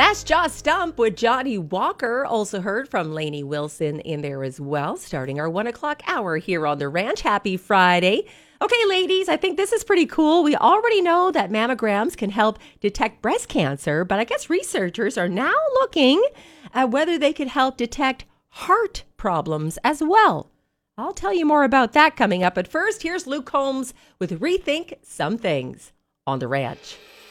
That's Josh Stump with Johnny Walker. Also heard from Lainey Wilson in there as well, starting our 1 o'clock hour here on The Ranch. Happy Friday. Okay, ladies, I think this is pretty cool. We already know that mammograms can help detect breast cancer, but I guess researchers are now looking at whether they could help detect heart problems as well. I'll tell you more about that coming up. But first, here's Luke Combs with Rethink Some Things on The Ranch.